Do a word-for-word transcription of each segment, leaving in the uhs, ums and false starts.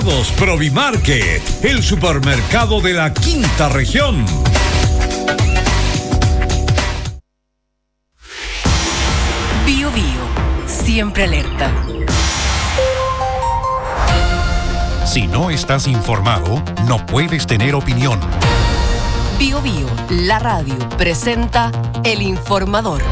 Provimarket, el supermercado de la quinta región. Bio Bio, siempre alerta. Si no estás informado, no puedes tener opinión. Bio Bio, la radio, presenta El Informador.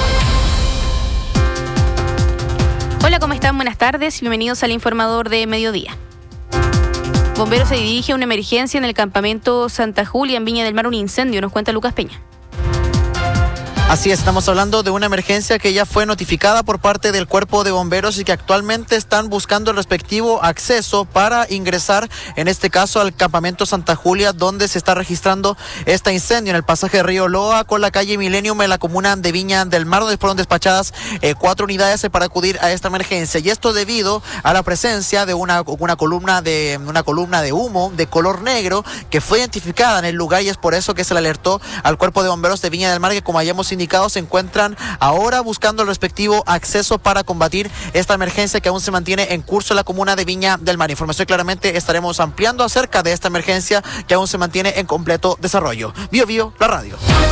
Hola, ¿cómo están? Buenas tardes y bienvenidos al Informador de Mediodía. Bomberos se dirige a una emergencia en el campamento Santa Julia en Viña del Mar, un incendio, nos cuenta Lucas Peña. Así es, estamos hablando de una emergencia que ya fue notificada por parte del Cuerpo de Bomberos y que actualmente están buscando el respectivo acceso para ingresar, en este caso, al campamento Santa Julia, donde se está registrando este incendio en el pasaje de Río Loa con la calle Millennium en la comuna de Viña del Mar, donde fueron despachadas eh, cuatro unidades para acudir a esta emergencia. Y esto debido a la presencia de una, una columna de una columna de humo de color negro que fue identificada en el lugar, y es por eso que se le alertó al Cuerpo de Bomberos de Viña del Mar, que como hayamos indicados se encuentran ahora buscando el respectivo acceso para combatir esta emergencia que aún se mantiene en curso en la comuna de Viña del Mar. Información claramente estaremos ampliando acerca de esta emergencia que aún se mantiene en completo desarrollo. Bio Bio, la radio.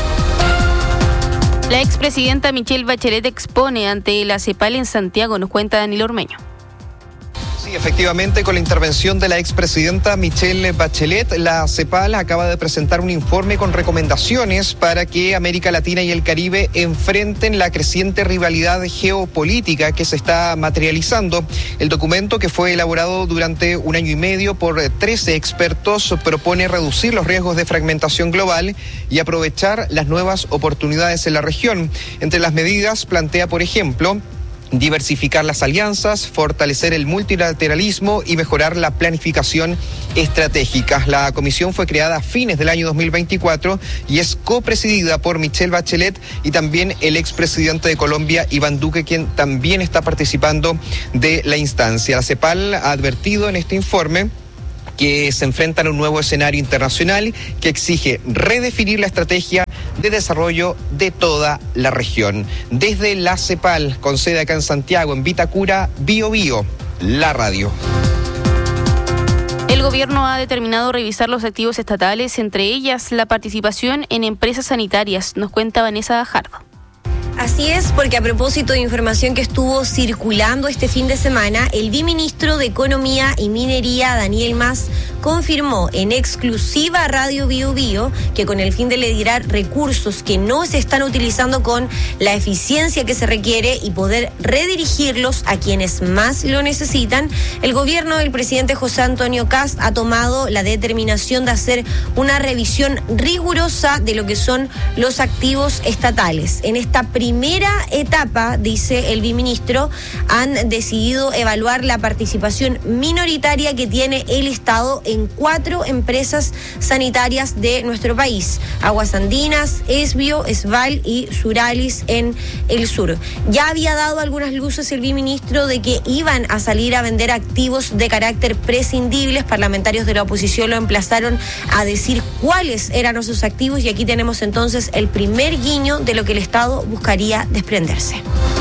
La expresidenta Michelle Bachelet expone ante la CEPAL en Santiago, nos cuenta Danilo Ormeño. Sí, efectivamente, con la intervención de la expresidenta Michelle Bachelet, la CEPAL acaba de presentar un informe con recomendaciones para que América Latina y el Caribe enfrenten la creciente rivalidad geopolítica que se está materializando. El documento, que fue elaborado durante un año y medio por trece expertos, propone reducir los riesgos de fragmentación global y aprovechar las nuevas oportunidades en la región. Entre las medidas plantea, por ejemplo, diversificar las alianzas, fortalecer el multilateralismo y mejorar la planificación estratégica. La comisión fue creada a fines del año dos mil veinticuatro y es copresidida por Michelle Bachelet y también el expresidente de Colombia, Iván Duque, quien también está participando de la instancia. La CEPAL ha advertido en este informe que se enfrentan a un nuevo escenario internacional que exige redefinir la estrategia de desarrollo de toda la región. Desde la CEPAL, con sede acá en Santiago, en Vitacura, Bio Bio, la radio. El gobierno ha determinado revisar los activos estatales, entre ellas la participación en empresas sanitarias, nos cuenta Vanessa Jardo. Así es, porque a propósito de información que estuvo circulando este fin de semana, el viceministro de Economía y Minería, Daniel Mas, confirmó en exclusiva a Radio Bio Bio que con el fin de liberar recursos que no se están utilizando con la eficiencia que se requiere y poder redirigirlos a quienes más lo necesitan, el gobierno del presidente José Antonio Kast ha tomado la determinación de hacer una revisión rigurosa de lo que son los activos estatales. En esta primera etapa, dice el viceministro, han decidido evaluar la participación minoritaria que tiene el Estado en cuatro empresas sanitarias de nuestro país: Aguas Andinas, Esbio, Esval y Suralis en el sur. Ya había dado algunas luces el viceministro de que iban a salir a vender activos de carácter prescindibles. Parlamentarios de la oposición lo emplazaron a decir cuáles eran esos activos, y aquí tenemos entonces el primer guiño de lo que el Estado buscaría desprenderse.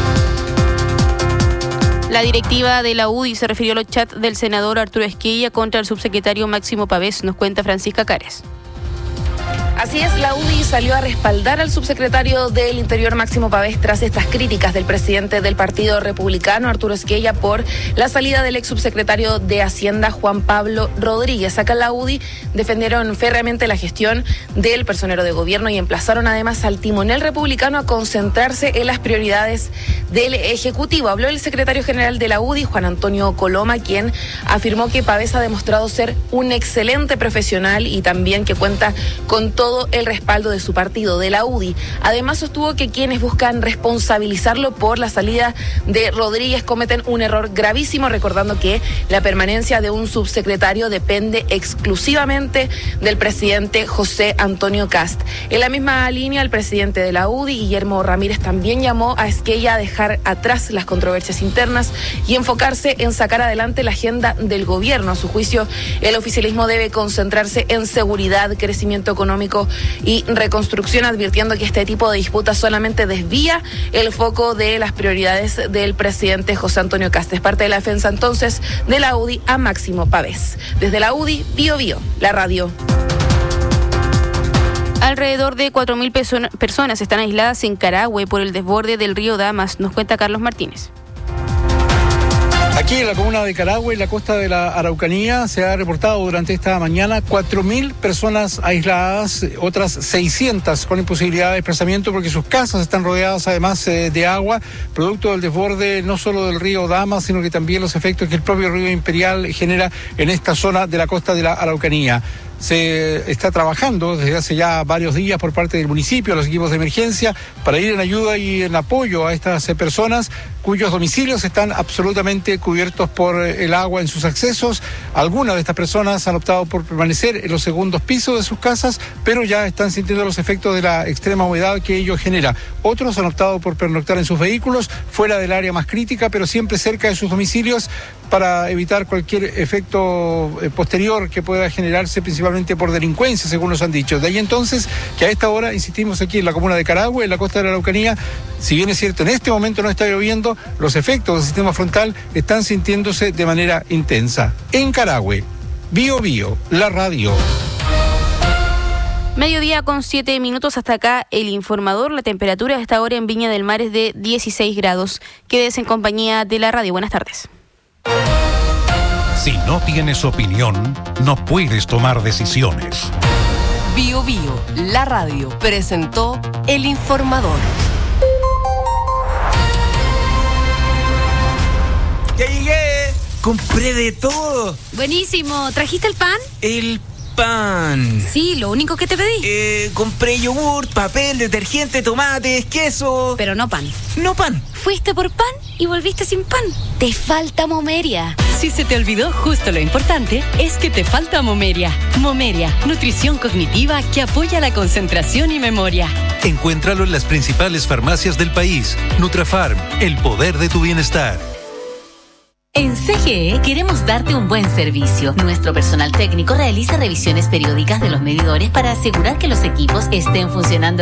La directiva de la U D I se refirió a los chats del senador Arturo Esquella contra el subsecretario Máximo Pavés, nos cuenta Francisca Cares. Así es, la U D I salió a respaldar al subsecretario del Interior Máximo Pavés tras estas críticas del presidente del Partido Republicano, Arturo Esquella, por la salida del ex subsecretario de Hacienda, Juan Pablo Rodríguez. Acá en la U D I defendieron férreamente la gestión del personero de gobierno y emplazaron además al timonel republicano a concentrarse en las prioridades del Ejecutivo. Habló el secretario general de la U D I, Juan Antonio Coloma, quien afirmó que Pavés ha demostrado ser un excelente profesional y también que cuenta con todo todo el respaldo de su partido, de la U D I. Además, sostuvo que quienes buscan responsabilizarlo por la salida de Rodríguez cometen un error gravísimo, recordando que la permanencia de un subsecretario depende exclusivamente del presidente José Antonio Kast. En la misma línea, el presidente de la U D I, Guillermo Ramírez, también llamó a Esquella a dejar atrás las controversias internas y enfocarse en sacar adelante la agenda del gobierno. A su juicio, el oficialismo debe concentrarse en seguridad, crecimiento económico Económico y Reconstrucción, advirtiendo que este tipo de disputas solamente desvía el foco de las prioridades del presidente José Antonio Kast. Es parte de la defensa entonces de la U D I a Máximo Pavés. Desde la U D I, Bio Bio, la radio. Alrededor de cuatro mil personas están aisladas en Carahue por el desborde del río Damas, nos cuenta Carlos Martínez. Aquí en la comuna de Carahue, en la costa de la Araucanía, se ha reportado durante esta mañana cuatro mil personas aisladas, otras seiscientas con imposibilidad de desplazamiento porque sus casas están rodeadas además eh, de agua, producto del desborde no solo del río Damas, sino que también los efectos que el propio río Imperial genera en esta zona de la costa de la Araucanía. Se está trabajando desde hace ya varios días por parte del municipio, los equipos de emergencia, para ir en ayuda y en apoyo a estas personas cuyos domicilios están absolutamente cubiertos por el agua en sus accesos. Algunas de estas personas han optado por permanecer en los segundos pisos de sus casas, pero ya están sintiendo los efectos de la extrema humedad que ello genera. Otros han optado por pernoctar en sus vehículos, fuera del área más crítica, pero siempre cerca de sus domicilios, para evitar cualquier efecto posterior que pueda generarse principalmente por delincuencia, según nos han dicho. De ahí entonces que a esta hora, insistimos aquí en la comuna de Carahue, en la costa de la Araucanía, si bien es cierto en este momento no está lloviendo, los efectos del sistema frontal están sintiéndose de manera intensa. En Carahue, Bio Bio, la radio. Mediodía con siete minutos, hasta acá el informador. La temperatura a esta hora en Viña del Mar es de dieciséis grados. Quédese en compañía de la radio. Buenas tardes. Si no tienes opinión, no puedes tomar decisiones. Bio Bio, la radio, presentó El Informador. ¡Ya llegué! ¡Compré de todo! Buenísimo. ¿Trajiste el pan? El pan. Sí, lo único que te pedí. Eh, compré yogur, papel, detergente, tomates, queso. Pero no pan. No pan. Fuiste por pan y volviste sin pan. Te falta Momeria. Si se te olvidó justo lo importante, es que te falta Momeria. Momeria, nutrición cognitiva que apoya la concentración y memoria. Encuéntralo en las principales farmacias del país. Nutrafarm, el poder de tu bienestar. En C G E queremos darte un buen servicio. Nuestro personal técnico realiza revisiones periódicas de los medidores para asegurar que los equipos estén funcionando